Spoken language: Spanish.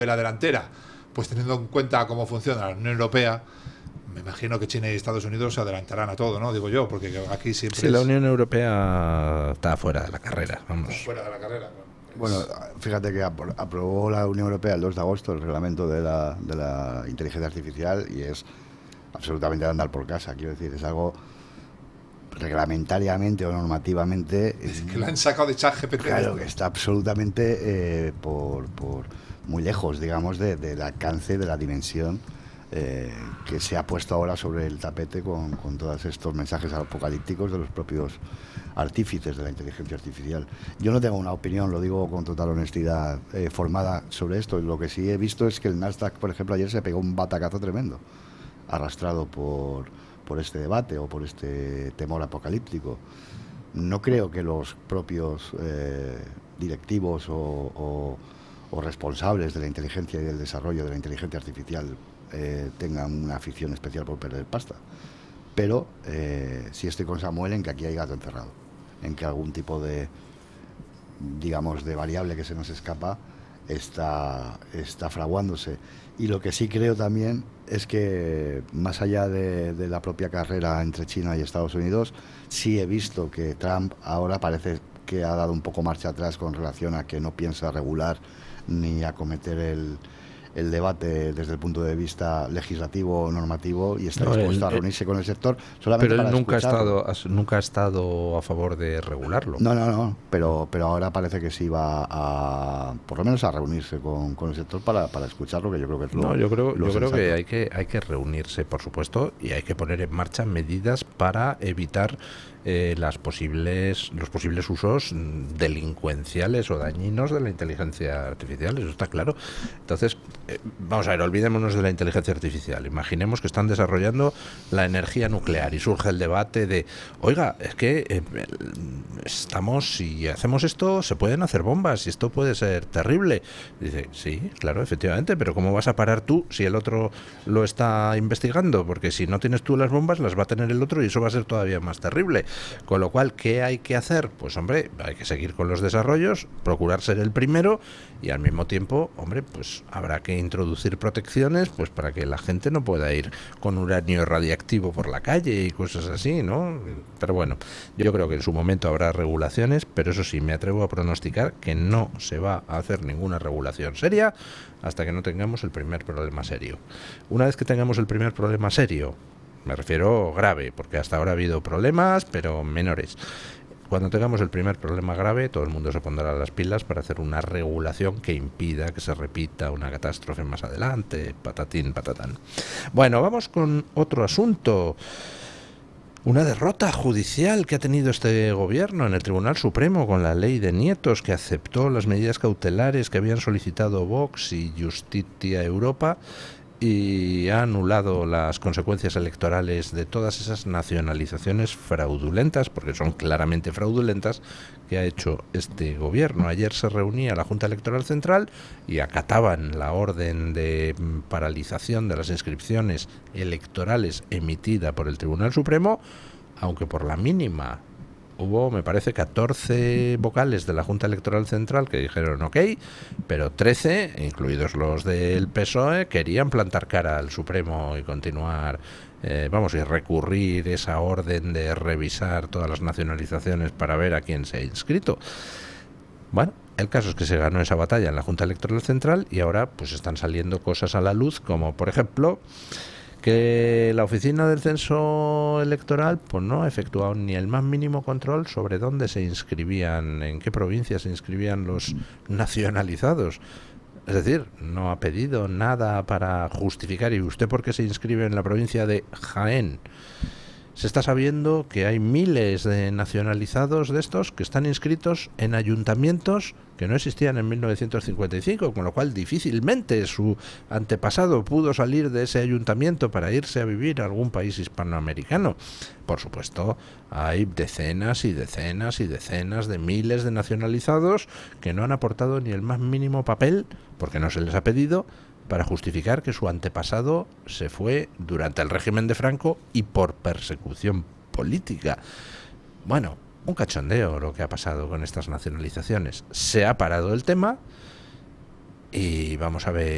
la delantera, pues teniendo en cuenta cómo funciona la Unión Europea, me imagino que China y Estados Unidos se adelantarán a todo, ¿no? Digo yo, porque aquí siempre Sí, la Unión Europea está fuera de la carrera, vamos. fuera de la carrera. Bueno, fíjate que aprobó la Unión Europea el 2 de agosto el reglamento de la inteligencia artificial y es absolutamente de andar por casa. Quiero decir, es algo reglamentariamente o normativamente. Es que la han sacado de ChatGPT. Claro, que está absolutamente por muy lejos, digamos, del alcance, de la dimensión que se ha puesto ahora sobre el tapete con todos estos mensajes apocalípticos de los propios artífices de la inteligencia artificial. Yo no tengo una opinión, lo digo con total honestidad, formada sobre esto. Lo que sí he visto es que el Nasdaq, por ejemplo, ayer se pegó un batacazo tremendo, arrastrado por este debate o por este temor apocalíptico. No creo que los propios directivos o responsables de la inteligencia y del desarrollo de la inteligencia artificial tengan una afición especial por perder pasta. Pero sí estoy con Samuel en que aquí hay gato encerrado, en que algún tipo de, digamos, de variable que se nos escapa está fraguándose. Y lo que sí creo también es que, más allá de la propia carrera entre China y Estados Unidos, sí he visto que Trump ahora parece que ha dado un poco marcha atrás con relación a que no piensa regular ni acometer el debate desde el punto de vista legislativo o normativo y está dispuesto a reunirse con el sector solamente pero para él escucharlo. nunca ha estado a favor de regularlo. No, pero ahora parece que sí va a, por lo menos a reunirse con el sector para escucharlo, que yo creo que es lo yo creo sensato. que hay que reunirse, por supuesto, y hay que poner en marcha medidas para evitar los posibles usos delincuenciales o dañinos de la inteligencia artificial, eso está claro. Entonces, vamos a ver, olvidémonos de la inteligencia artificial. Imaginemos que están desarrollando la energía nuclear y surge el debate de, oiga, es que si hacemos esto, se pueden hacer bombas y esto puede ser terrible. Dice, sí, claro, efectivamente, pero ¿cómo vas a parar tú si el otro lo está investigando? Porque si no tienes tú las bombas, las va a tener el otro y eso va a ser todavía más terrible. Con lo cual, ¿qué hay que hacer? Pues hombre, hay que seguir con los desarrollos, procurar ser el primero y al mismo tiempo, hombre, pues habrá que introducir protecciones pues para que la gente no pueda ir con uranio radiactivo por la calle y cosas así, ¿no? Pero bueno, yo creo que en su momento habrá regulaciones, pero eso sí, me atrevo a pronosticar que no se va a hacer ninguna regulación seria hasta que no tengamos el primer problema serio. Una vez que tengamos el primer problema serio, me refiero grave, porque hasta ahora ha habido problemas, pero menores. Cuando tengamos el primer problema grave, todo el mundo se pondrá las pilas para hacer una regulación que impida que se repita una catástrofe más adelante, patatín, patatán. Bueno, vamos con otro asunto. Una derrota judicial que ha tenido este gobierno en el Tribunal Supremo con la ley de nietos, que aceptó las medidas cautelares que habían solicitado Vox y Justicia Europa y ha anulado las consecuencias electorales de todas esas nacionalizaciones fraudulentas, porque son claramente fraudulentas, que ha hecho este gobierno. Ayer se reunía la Junta Electoral Central y acataban la orden de paralización de las inscripciones electorales emitida por el Tribunal Supremo, aunque por la mínima. Hubo, me parece, 14 vocales de la Junta Electoral Central que dijeron ok, pero 13, incluidos los del PSOE, querían plantar cara al Supremo y continuar, y recurrir esa orden de revisar todas las nacionalizaciones para ver a quién se ha inscrito. Bueno, el caso es que se ganó esa batalla en la Junta Electoral Central y ahora pues están saliendo cosas a la luz, como por ejemplo que la oficina del censo electoral pues no ha efectuado ni el más mínimo control sobre dónde se inscribían, en qué provincias se inscribían los nacionalizados. Es decir, no ha pedido nada para justificar. ¿Y usted por qué se inscribe en la provincia de Jaén? Se está sabiendo que hay miles de nacionalizados de estos que están inscritos en ayuntamientos que no existían en 1955, con lo cual difícilmente su antepasado pudo salir de ese ayuntamiento para irse a vivir a algún país hispanoamericano. Por supuesto, hay decenas y decenas y decenas de miles de nacionalizados que no han aportado ni el más mínimo papel, porque no se les ha pedido, para justificar que su antepasado se fue durante el régimen de Franco y por persecución política. Bueno, un cachondeo lo que ha pasado con estas nacionalizaciones. Se ha parado el tema y vamos a ver